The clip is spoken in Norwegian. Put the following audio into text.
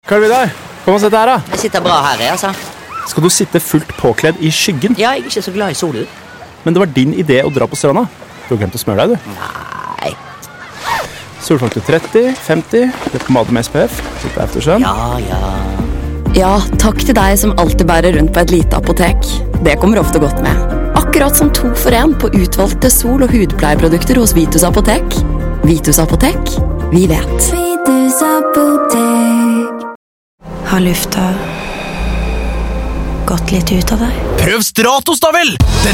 Karl-Vidar, kom og sett her da. Jeg sitter bra her, altså. Skal du sitte fullt påkledd i skyggen? Ja, jeg er ikke så glad i solen. Men det var din idé å dra på stranda. Du har glemt å smøre deg, du. Nei. Solfaktor 30, 50, det er pomade med SPF. Sitte Aftersun. Ja. Ja, takk til deg som alltid bærer rundt på et lite apotek. Det kommer ofte godt med. Akkurat som 2 for 1 på utvalgte sol- og hudpleieprodukter hos Vitus Apotek. Vitus Apotek, vi vet. Vitus Apotek. Har lufta gått litt ut av deg? Prøv Stratos da vel! Den